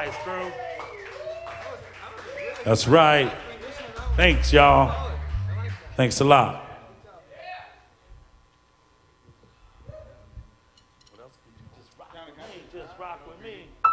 maestro. That's right. Thanks, y'all. Thanks a lot. What else could you just rock with me? Just rock with me.